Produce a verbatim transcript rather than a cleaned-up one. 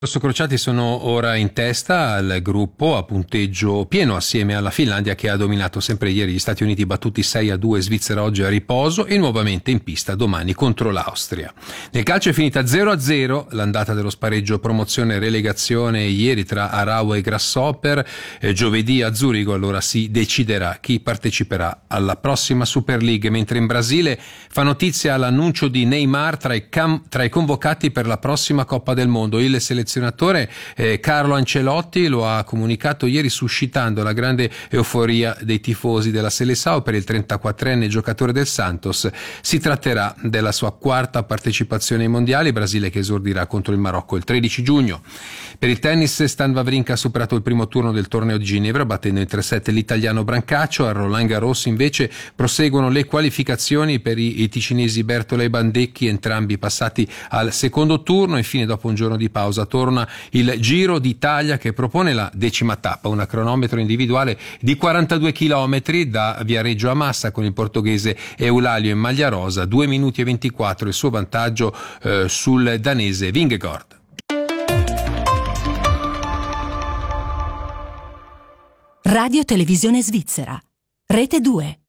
Rosso Crociati sono ora in testa al gruppo a punteggio pieno assieme alla Finlandia, che ha dominato sempre ieri gli Stati Uniti battuti sei a due, Svizzera oggi a riposo e nuovamente in pista domani contro l'Austria. Nel calcio è finita zero a zero l'andata dello spareggio promozione e relegazione ieri tra Aarau e Grasshopper. Eh, giovedì a Zurigo allora si deciderà chi parteciperà alla prossima Super League, mentre in Brasile fa notizia l'annuncio di Neymar tra i, cam- tra i convocati per la prossima Coppa del Mondo. Il selezionatore selezionatore eh, Carlo Ancelotti lo ha comunicato ieri, suscitando la grande euforia dei tifosi della Seleção per il trentaquattrenne giocatore del Santos. Si tratterà della sua quarta partecipazione ai mondiali, Brasile che esordirà contro il Marocco il tredici giugno. Per il tennis Stan Wawrinka ha superato il primo turno del torneo di Ginevra battendo in tre sette l'italiano Brancaccio. A Roland Garros invece proseguono le qualificazioni per i, i ticinesi Bertola e Bandecchi, entrambi passati al secondo turno. Infine, dopo un giorno di pausa, torna il Giro d'Italia che propone la decima tappa, una cronometro individuale di quarantadue chilometri da Viareggio a Massa con il portoghese Eulalio in maglia rosa, due minuti e ventiquattro il suo vantaggio eh, sul danese Vingegaard. Radio Televisione Svizzera, Rete due.